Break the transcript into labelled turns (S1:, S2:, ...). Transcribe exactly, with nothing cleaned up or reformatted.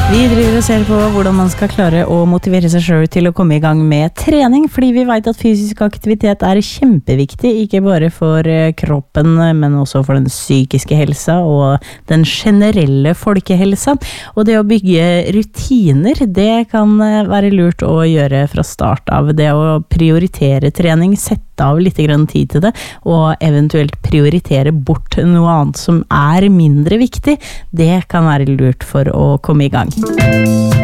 S1: Vi driver og ser på hvordan man skal klare å motivere seg selv til å komme i gang med trening, fordi vi vet at fysisk aktivitet er kjempeviktig, ikke bare for kroppen, men også for den psykiske helsa og den generelle folkehelsa. Og det å bygge rutiner, det kan være lurt å gjøre fra start av. Det å prioritere trening, sette av litt grann tid til det, og eventuelt prioritere bort noe annet som er mindre viktig, det kan være lurt for å komme i gang.